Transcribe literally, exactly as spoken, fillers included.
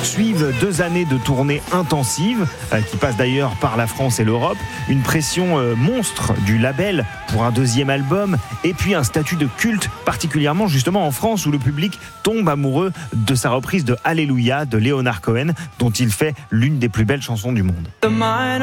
Suivent deux années de tournée intensive, euh, qui passent d'ailleurs par la France et l'Europe. Une pression euh, monstre du label pour un deuxième album, et puis un statut de culte, particulièrement justement en France, où le public tombe amoureux de sa reprise de Alléluia de Leonard Cohen, dont il fait l'une des plus belles chansons du monde.